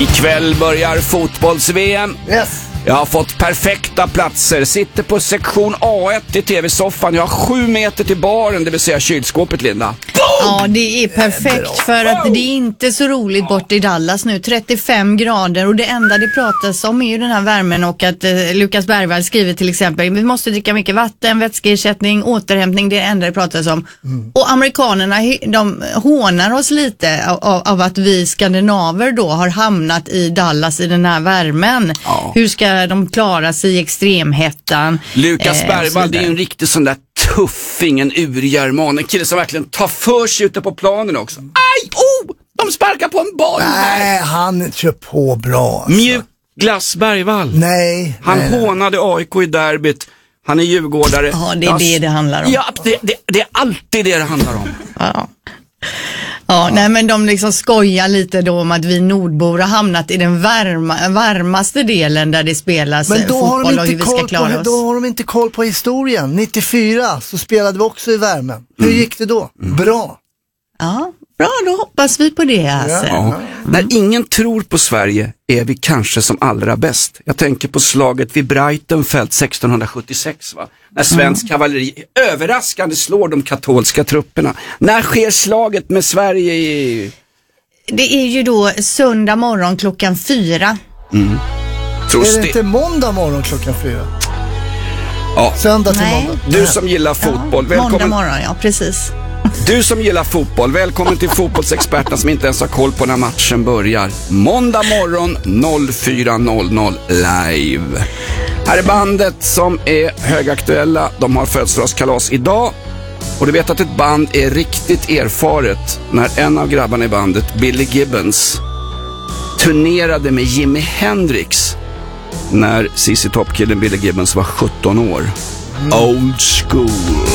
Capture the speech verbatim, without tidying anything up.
Ikväll börjar fotbolls-V M. Yes. Jag har fått perfekta platser. Sitter på sektion A ett i tv-soffan. Jag har sju meter till baren, det vill säga kylskåpet, Linda. Ja, det är perfekt för att det är inte så roligt bort i Dallas nu. trettiofem grader och det enda det pratas om är ju den här värmen och att eh, Lukas Bergvall skriver till exempel vi måste dricka mycket vatten, vätskeersättning, återhämtning, det är det enda det pratas om. Mm. Och amerikanerna, de hånar oss lite av, av att vi skandinaver då har hamnat i Dallas i den här värmen. Ja. Hur ska de klara sig i extremhettan? Lukas eh, Bergvall, det är en riktig sån där tuffing, en urgerman, en kille som verkligen tar för sig ute på planen också. Aj, oh, de sparkar på en boll. Nej, han kör på bra. Alltså. Mjukglass Bergvall. Nej. Han nej, hånade A I K i derbyt. Han är djurgårdare. Ja, det är det det handlar om. Ja, det, det, det är alltid det det handlar om. Ja. Ja, nej, men de liksom skojar lite då om att vi nordbor har hamnat i den varma, varmaste delen där det spelas men då fotboll har de och hur vi ska klara på, oss. Då har de inte koll på historien. nittiofyra så spelade vi också i värmen. Hur mm. gick det då? Mm. Bra. Ja, bra, då hoppas vi på det. Alltså. Ja. Mm. När ingen tror på Sverige är vi kanske som allra bäst. Jag tänker på slaget vid Breitenfeld sextonhundrasjuttiosex, va? När svensk mm. kavalleri överraskande slår de katolska trupperna. När sker slaget med Sverige i... Det är ju då söndag morgon klockan fyra. Mm. Är det inte måndag morgon klockan fyra? Ja. Söndag till Nej. måndag. Du som gillar fotboll, ja, välkommen. Måndag morgon, ja, precis. Du som gillar fotboll, välkommen till fotbollsexperterna som inte ens har koll på när matchen börjar. Måndag morgon fyra noll noll live. Här är bandet som är högaktuella. De har födelsedagskalas idag. Och du vet att ett band är riktigt erfaret när en av grabbarna i bandet, Billy Gibbons, turnerade med Jimi Hendrix när C C Top-killen Billy Gibbons var sjutton år. Old school.